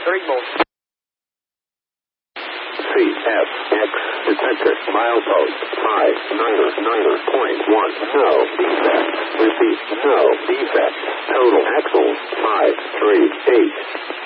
Turismo. CFX detector milepost 599.1. No defect. Repeat, no defect. Total axles 538.